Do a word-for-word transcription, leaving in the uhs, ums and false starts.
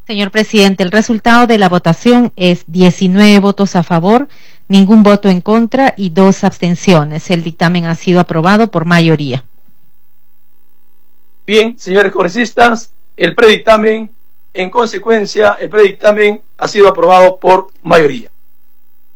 Señor presidente, el resultado de la votación es diecinueve votos a favor, ningún voto en contra y dos abstenciones. El dictamen ha sido aprobado por mayoría. Bien, señores congresistas, el predictamen, en consecuencia, el predictamen ha sido aprobado por mayoría.